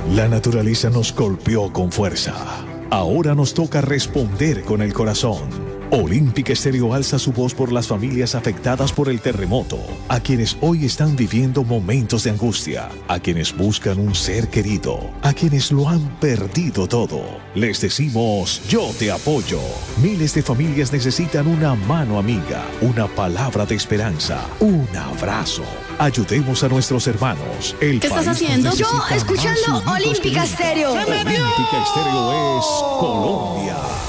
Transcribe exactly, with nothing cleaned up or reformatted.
La naturaleza nos golpeó con fuerza. Ahora nos toca responder con el corazón. Olímpica Estéreo alza su voz por las familias afectadas por el terremoto, a quienes hoy están viviendo momentos de angustia, a quienes buscan un ser querido, a quienes lo han perdido todo. Les decimos, yo te apoyo. Miles de familias necesitan una mano amiga, una palabra de esperanza, un abrazo. Ayudemos a nuestros hermanos. El ¿Qué estás haciendo? Yo escuchando Olímpica Estéreo. Olímpica Estéreo es Colombia.